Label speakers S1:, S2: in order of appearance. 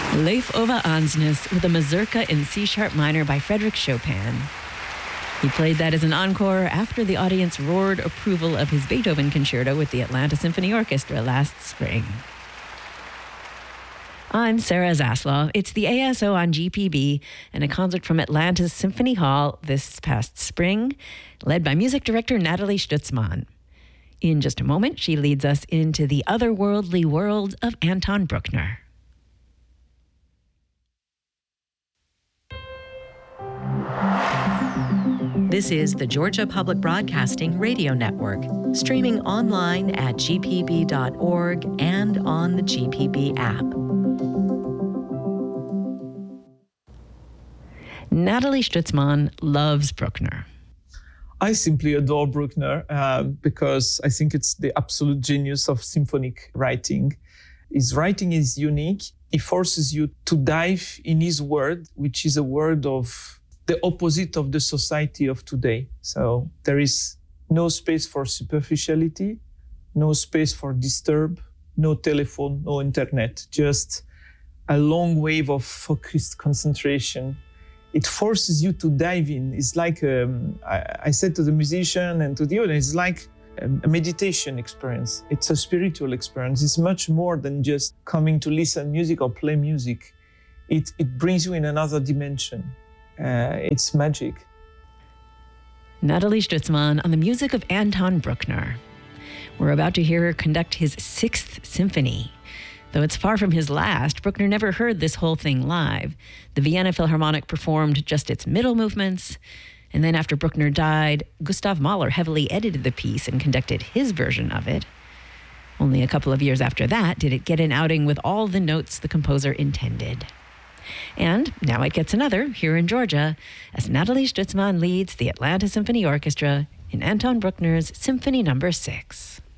S1: Leif Ove Ansnes with a mazurka in C-sharp minor by Frédéric Chopin. He played that as an encore after the audience roared approval of his Beethoven concerto with the Atlanta Symphony Orchestra last spring. I'm Sarah Zaslav. It's the ASO on GPB and a concert from Atlanta's Symphony Hall this past spring, led by music director Nathalie Stutzmann. In just a moment, she leads us into the otherworldly world of Anton Bruckner.
S2: This is the Georgia Public Broadcasting Radio Network, streaming online at gpb.org and on the GPB app.
S1: Nathalie Stutzmann loves Bruckner.
S3: I simply adore Bruckner because I think it's the absolute genius of symphonic writing. His writing is unique. He forces you to dive in his world, which is a world of the opposite of the society of today. So there is no space for superficiality, no space for disturb, no telephone, no internet, just a long wave of focused concentration. It forces you to dive in. It's like, I said to the musician and to the audience, it's like a meditation experience. It's a spiritual experience. It's much more than just coming to listen music or play music. It brings you in another dimension. It's magic.
S1: Nathalie Stutzmann on the music of Anton Bruckner. We're about to hear her conduct his 6th symphony. Though it's far from his last, Bruckner never heard this whole thing live. The Vienna Philharmonic performed just its middle movements, and then after Bruckner died, Gustav Mahler heavily edited the piece and conducted his version of it. Only a couple of years after that did it get an outing with all the notes the composer intended. And now it gets another here in Georgia as Nathalie Stutzmann leads the Atlanta Symphony Orchestra in Anton Bruckner's Symphony No. 6.